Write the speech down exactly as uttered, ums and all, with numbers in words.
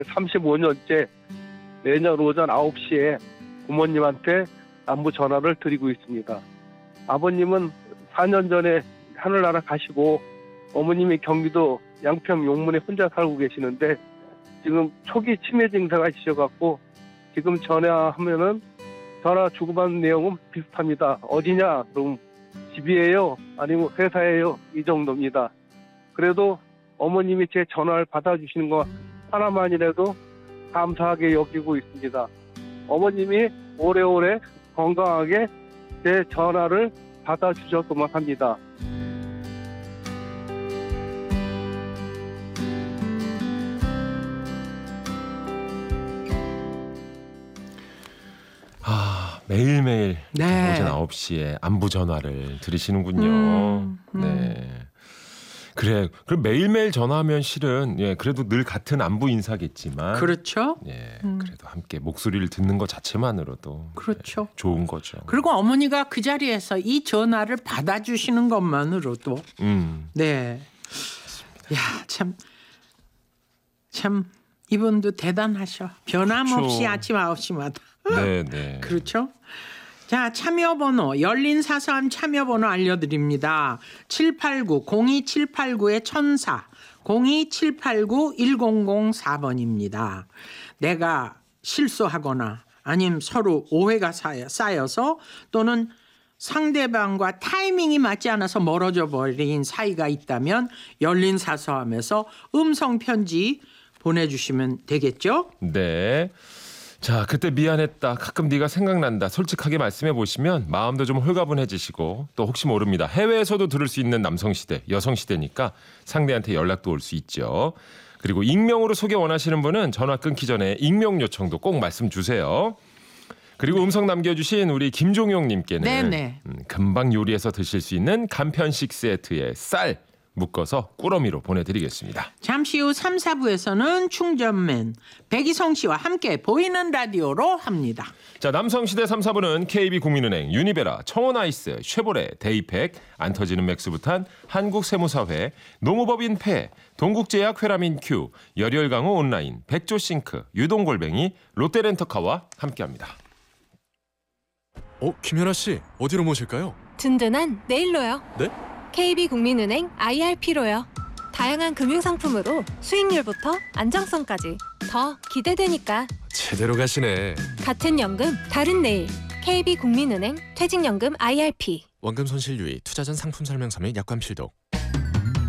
삼십오 년째 매년 오전 아홉 시에 부모님한테 안부 전화를 드리고 있습니다. 아버님은 사 년 전에 하늘나라 가시고 어머님이 경기도 양평 용문에 혼자 살고 계시는데 지금 초기 치매 증세가 있으셔갖고 지금 전화하면은 전화 주고받는 내용은 비슷합니다. 어디냐? 그럼 집이에요? 아니면 회사예요? 이 정도입니다. 그래도 어머님이 제 전화를 받아주시는 거 하나만이라도 감사하게 여기고 있습니다. 어머님이 오래오래 건강하게 제 전화를 받아주셨으면 합니다. 아, 매일매일 네. 오전 아홉 시에 안부 전화를 들으시는군요. 음, 음. 네. 그래. 그럼 매일매일 전화하면 실은 예, 그래도 늘 같은 안부 인사겠지만 그렇죠. 예, 음. 그래도 함께 목소리를 듣는 것 자체만으로도 그렇죠. 예, 좋은 거죠. 그리고 어머니가 그 자리에서 이 전화를 받아주시는 것만으로도 음. 네. 야, 참, 참 이분도 대단하셔. 변함없이 그렇죠. 아침 아홉 시마다. 네, 네. 그렇죠. 자, 참여번호 열린 사서함 참여번호 알려드립니다. 칠팔구 공이 칠팔구의 천사 공이 칠팔구 일공공사 번입니다. 내가 실수하거나 아니면 서로 오해가 쌓여서 또는 상대방과 타이밍이 맞지 않아서 멀어져 버린 사이가 있다면 열린 사서함에서 음성편지 보내주시면 되겠죠? 네. 자, 그때 미안했다. 가끔 네가 생각난다. 솔직하게 말씀해 보시면 마음도 좀 홀가분해지시고 또 혹시 모릅니다. 해외에서도 들을 수 있는 남성시대, 여성시대니까 상대한테 연락도 올 수 있죠. 그리고 익명으로 소개 원하시는 분은 전화 끊기 전에 익명 요청도 꼭 말씀 주세요. 그리고 음성 남겨주신 우리 김종용님께는 네네. 음, 금방 요리해서 드실 수 있는 간편식 세트에 쌀 묶어서 꾸러미로 보내드리겠습니다. 잠시 후 삼, 사부에서는 충전맨 백이성 씨와 함께 보이는 라디오로 합니다. 자, 남성시대 삼, 사부는 케이비 국민은행, 유니베라, 청원아이스, 쉐보레, 데이팩, 안 터지는 맥스부탄, 한국세무사회, 노무법인폐, 동국제약 회라민큐, 열혈강호 온라인, 백조싱크, 유동골뱅이, 롯데렌터카와 함께합니다. 어, 김연아 씨, 어디로 모실까요? 든든한 내일로요. 네? 케이비국민은행 아이알피로요. 다양한 금융상품으로 수익률부터 안정성까지 더 기대되니까. 제대로 가시네. 같은 연금, 다른 내일. 케이비국민은행 퇴직연금 아이알피. 원금 손실 유의, 투자 전 상품 설명서 및 약관 필독.